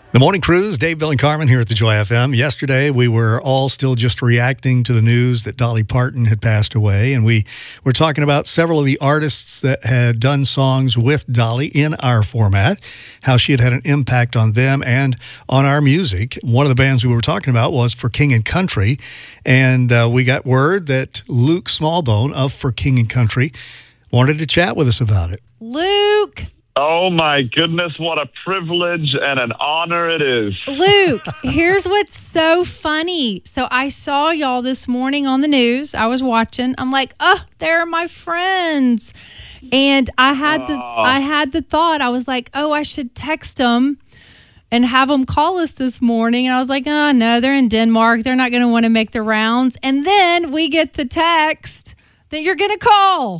The Morning Cruise, Dave, Bill, and Carmen here at the Joy FM. Yesterday, we were all still just reacting to the news that Dolly Parton had passed away, and we were talking about several of the artists that had done songs with Dolly in our format, how she had had an impact on them and on our music. One of the bands we were talking about was For King and Country, and we got word that Luke Smallbone of For King and Country wanted to chat with us about it. Luke! Oh, my goodness, what a privilege and an honor it is. Luke, here's what's so funny. So I saw y'all this morning on the news. I was watching. I'm like, oh, they're my friends. And I had the thought, I was like, oh, I should text them and have them call us this morning. And I was like, oh, no, they're in Denmark. They're not going to want to make the rounds. And then we get the text that you're going to call.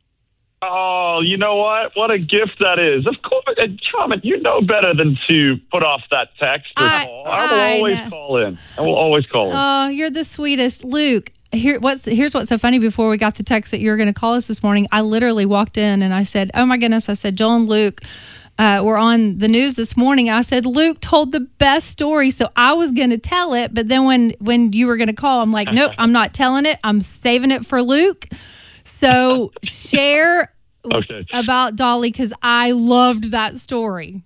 Oh, you know what? What a gift that is. Of course, Carmen, you know better than to put off that text or call. I will always call in. I will always call in. Oh, you're the sweetest. Luke, here's what's so funny. Before we got the text that you were going to call us this morning, I literally walked in and I said, oh my goodness, I said, Joel and Luke were on the news this morning. I said, Luke told the best story. So I was going to tell it. But then when you were going to call, I'm like, nope, I'm not telling it. I'm saving it for Luke. So share about Dolly, because I loved that story.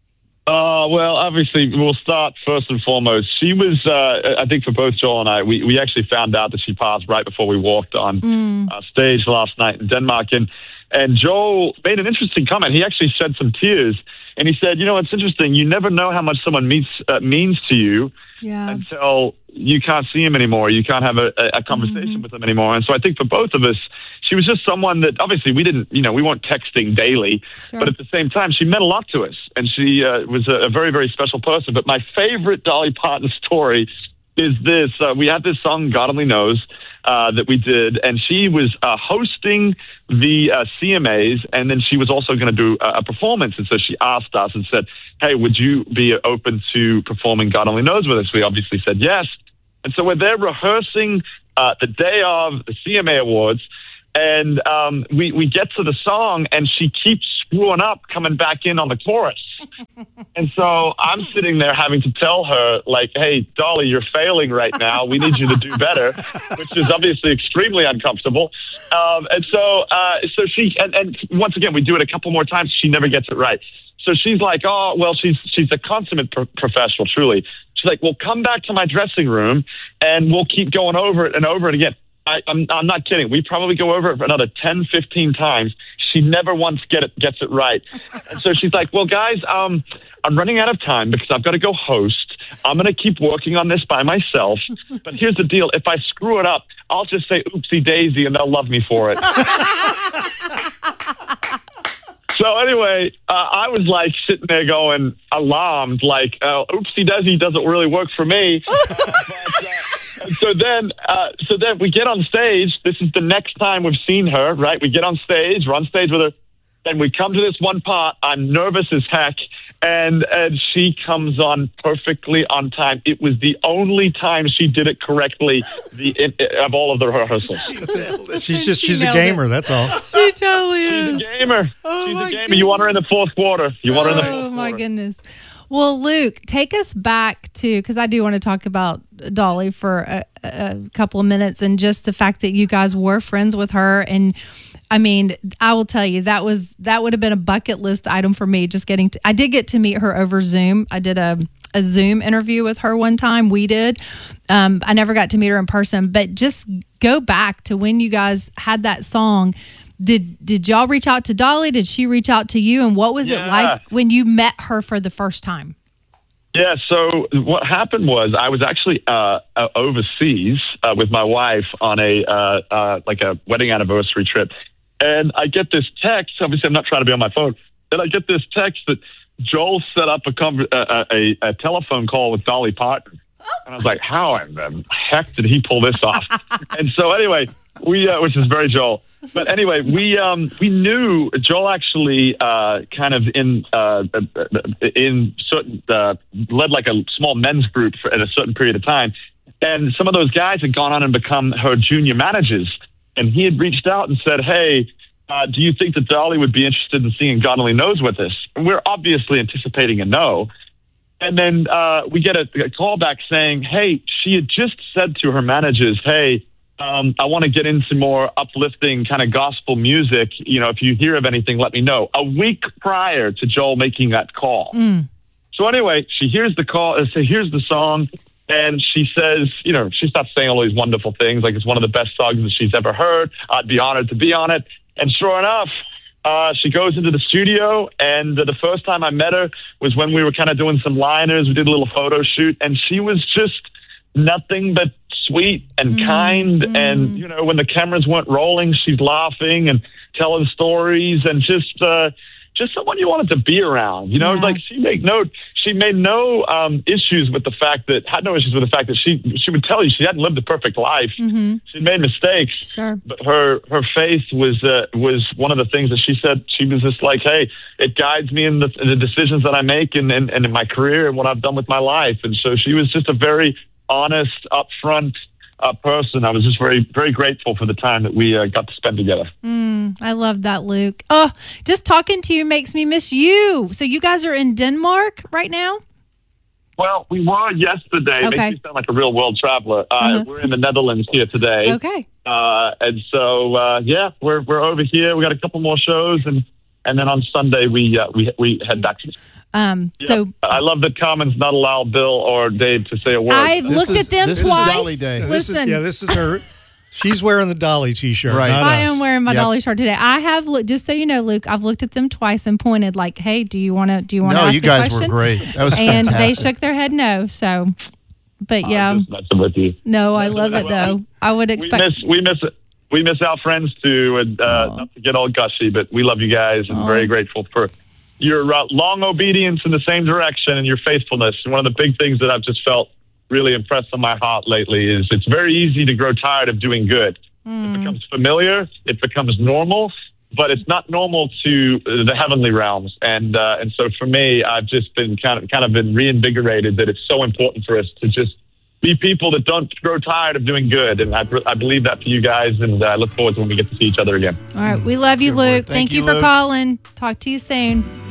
Well, obviously, we'll start first and foremost. She was, I think for both Joel and I, we actually found out that she passed right before we walked on stage last night in Denmark. And Joel made an interesting comment. He actually shed some tears. And he said, you know, it's interesting. You never know how much someone means to you until you can't see him anymore. You can't have a conversation with him anymore. And so I think for both of us, she was just someone that obviously we didn't, we weren't texting daily, but at the same time, she meant a lot to us. And she was a very, very special person. But my favorite Dolly Parton story is this. We had this song, God Only Knows, that we did, and she was hosting the CMAs, and then she was also going to do a performance. And so she asked us and said, hey, would you be open to performing God Only Knows with us? We obviously said yes. And so we're there rehearsing the day of the CMA Awards, and we get to the song, and she keeps screwing up coming back in on the chorus. And so I'm sitting there having to tell her, like, hey, Dolly, you're failing right now. We need you to do better, which is obviously extremely uncomfortable. And so she, and once again, we do it a couple more times. She never gets it right. So she's like, oh, well, she's a consummate professional, truly. She's like, well, come back to my dressing room and we'll keep going over it and over it again. I'm not kidding. We probably go over it for another 10, 15 times. She never once gets it right. And so she's like, well, guys, I'm running out of time because I've got to go host. I'm going to keep working on this by myself. But here's the deal. If I screw it up, I'll just say oopsie daisy and they'll love me for it. So anyway, I was like sitting there going alarmed, like, oopsie daisy doesn't really work for me. And so then we get on stage. This is the next time we've seen her, right? We get on stage, we're on stage with her, and we come to this one part. I'm nervous as heck, and she comes on perfectly on time. It was the only time she did it correctly of all of the rehearsals. She's a gamer, that's all. She totally is. She's a gamer. She's a gamer. You want her in the fourth quarter. Oh, my goodness. Well, Luke, take us back to, because I do want to talk about Dolly for a couple of minutes, and just the fact that you guys were friends with her. And I mean, I will tell you, that would have been a bucket list item for me. Just I did get to meet her over Zoom. I did a Zoom interview with her one time. We did. I never got to meet her in person, but just go back to when you guys had that song. Did y'all reach out to Dolly? Did she reach out to you? And what was it like when you met her for the first time? Yeah, so what happened was I was actually overseas with my wife on a wedding anniversary trip. And I get this text. Obviously, I'm not trying to be on my phone. And I get this text that Joel set up a telephone call with Dolly Parton. And I was like, how in the heck did he pull this off? And so anyway, which is very Joel. But anyway, we knew Joel actually kind of in certain led like a small men's group at a certain period of time, and some of those guys had gone on and become her junior managers, and he had reached out and said, "Hey, do you think that Dolly would be interested in singing God Only Knows with us?" And we're obviously anticipating a no. And then we get a call back saying, hey, she had just said to her managers, hey, I want to get into more uplifting kind of gospel music. You know, if you hear of anything, let me know. A week prior to Joel making that call. So anyway, she hears the call, here's the song, and she says, you know, she starts saying all these wonderful things, like it's one of the best songs that she's ever heard. I'd be honored to be on it. And sure enough, she goes into the studio, and the first time I met her was when we were kind of doing some liners. We did a little photo shoot, and she was just nothing but sweet and kind. And, you know, when the cameras weren't rolling, she's laughing and telling stories, and just someone you wanted to be around. You know, like she made no issues with the fact that she would tell you she hadn't lived a perfect life. She made mistakes. Sure. But her faith was one of the things that she said. She was just like, hey, it guides me in the decisions that I make and in my career and what I've done with my life. And so she was just a very honest, upfront person. I was just very, very grateful for the time that we got to spend together. I love that, Luke. Oh, just talking to you makes me miss you. So you guys are in Denmark right now? Well, we were yesterday. Okay. Makes me sound like a real world traveler. We're in the Netherlands here today. Okay. And so, we're over here. We got a couple more shows, and then on Sunday we head back to. So I love that Carmen's not allowed Bill or Dave to say a word. I've looked at them this twice. is Dolly Day. Listen, This is her. She's wearing the Dolly T-shirt. Right. Not I us. am wearing my Dolly shirt today. I have looked, just so you know, Luke, I've looked at them twice and pointed like, hey, do you want to ask No, you a guys question? were great. That was And fantastic. they shook their head no. So, but yeah, I'm just messing with you. no, I love it though. I would expect. We miss our friends too, and not to get all gushy, but we love you guys and very grateful for your long obedience in the same direction and your faithfulness. And one of the big things that I've just felt really impressed on my heart lately is it's very easy to grow tired of doing good. It becomes familiar, it becomes normal, but it's not normal to the heavenly realms. And so for me, I've just been kind of been reinvigorated that it's so important for us to just be people that don't grow tired of doing good. And I believe that for you guys, and I look forward to when we get to see each other again. All right, we love you, Good word. Luke. Thank you for Luke. calling. Talk to you soon.